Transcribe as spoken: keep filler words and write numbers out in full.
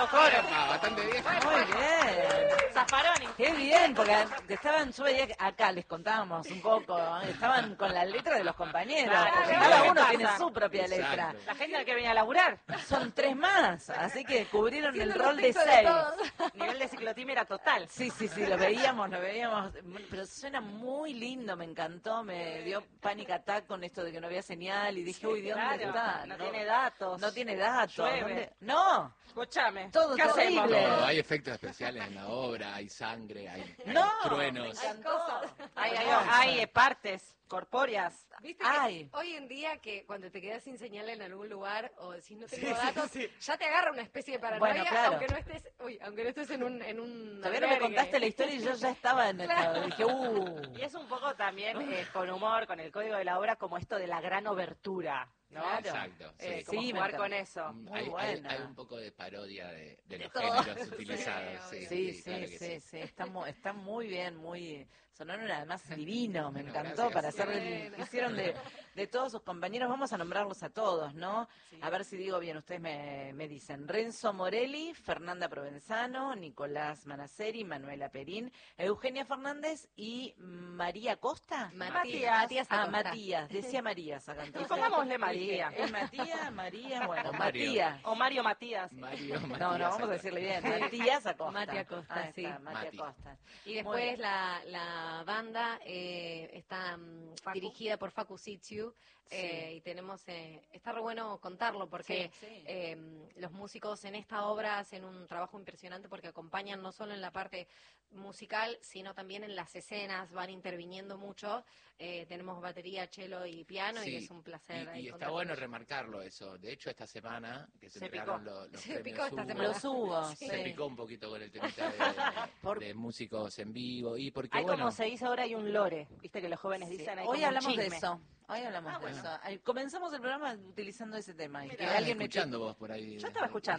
mismo coro. Ah, bastante bien. Muy bien. Zaffaroni. Qué bien, porque estaban, yo veía que acá les contábamos un poco, ¿eh? Estaban con la letra de los compañeros, Claro, porque ¿qué cada uno pasa? tiene su propia Exacto. letra. La gente que venía a laburar. Son tres más, así que cubrieron el Siendo rol de respecto seis. todos. Nivel de ciclotímera total. Sí, sí, sí, lo veíamos, lo veíamos, pero suena muy lindo, me encantó, me dio panic attack con esto de que no había señal y dije, uy, ¿de dónde Claro, está? no tiene datos. No tiene datos. Llueve. ¿Dónde? No, Escúchame. Todo ¿Qué hacemos? terrible. No, hay efectos especiales en la obra, hay sangre, hay, hay no, truenos. me encantó. Hay, hay, hay eh, partes corpóreas. Viste que Ay. hoy en día que cuando te quedas sin señal en algún lugar o decís no tengo Sí, sí, datos, sí. ya te agarra una especie de paranoia, Bueno, claro. aunque no estés, uy, aunque no estés en un en un Todavía no me albergue. contaste la historia y yo ya estaba en el Claro. dije, uh. Y es un poco también eh, con humor, con el código de la obra, como esto de la gran obertura, ¿no? Claro. Exacto, sí. Eh, como Sí, me jugar encanta. con eso. Mm, Muy hay, hay- buena. hay un poco de parodia de, de los todo. géneros utilizados. Sí, Sí, sí, claro sí, que sí, está muy, está muy bien, muy, sonaron además divino, me Bueno, encantó gracias. para hacer, el- Bueno. hicieron de, de todos sus compañeros, vamos a nombrarlos a todos, ¿no? Sí. A ver si digo bien, ustedes me, me dicen, Renzo Morelli, Fernanda Provenzano, Nicolás Manaceri, Manuela Perín, Eugenia Fernández y María Costa. Matías. Matías Ah, Acosta. Matías, decía Marías acá Y entonces. pongámosle María. Es Matías, María, bueno, O Mario. Matías. O Mario Matías. Mario, No, Matías no, vamos a Acosta. decirle bien. Matías Acosta. Mati Acosta, Ahí sí. está, Mati Mati. Acosta. Y Muy después bien. la, la banda eh, está mm, Facu. dirigida por Facu Sitsiu eh, y tenemos, eh, está re bueno contarlo porque Sí, sí. eh, los músicos en esta obra hacen un trabajo impresionante porque acompañan no solo en la parte musical, sino también en las escenas, van interviniendo mucho. Eh, tenemos batería, cello y piano y Sí, es un placer. Y, ahí y está contar bueno con ellos. remarcarlo eso. De hecho, esta semana que se, Se entregaron picó. los, los Se premios picó esta Hugo, semana. Los hubo, Sí. se sí. picó un poquito con el temita de, Por- de músicos en vivo y porque Hay bueno, como se dice ahora, hay un lore. Viste que los jóvenes Sí. dicen, hay Hoy como un hablamos de chisme. eso. Hoy hablamos Ah, de bueno. eso. Ay, comenzamos el programa utilizando ese tema. Y que estabas alguien me escuchando vos por ahí. Yo estaba escuchando.